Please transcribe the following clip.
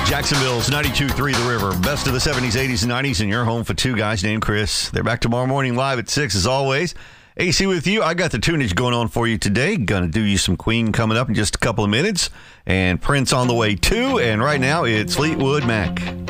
Jacksonville's 92.3 The River. Best of the 70s, 80s, and 90s, and your home for two guys named Chris. They're back tomorrow morning live at 6 as always. AC with you. I got the tunage going on for you today. Gonna do you some Queen coming up in just a couple of minutes. And Prince on the way too. And right now it's Fleetwood Mac.